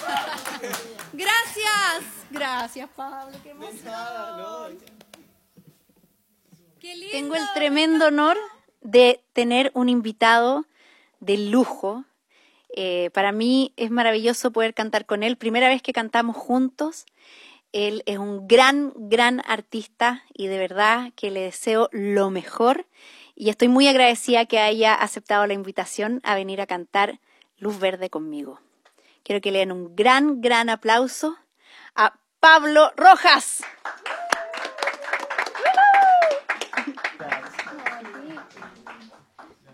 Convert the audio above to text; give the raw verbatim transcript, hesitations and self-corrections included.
Gracias, gracias Pablo, qué emoción. Qué lindo. Tengo el tremendo honor de tener un invitado de lujo. Eh, para mí es maravilloso poder cantar con él. Primera vez que cantamos juntos. Él es un gran, gran artista y de verdad que le deseo lo mejor. Y estoy muy agradecida que haya aceptado la invitación a venir a cantar Luz Verde conmigo. Quiero que le den un gran, gran aplauso a Pablo Rojas.